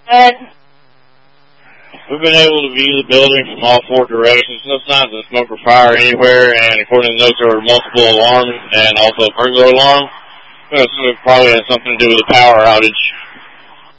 We've been able to view the building from all four directions. No signs of smoke or fire anywhere, and according to notes, there were multiple alarms and also a burglar alarm. So it probably has something to do with the power outage.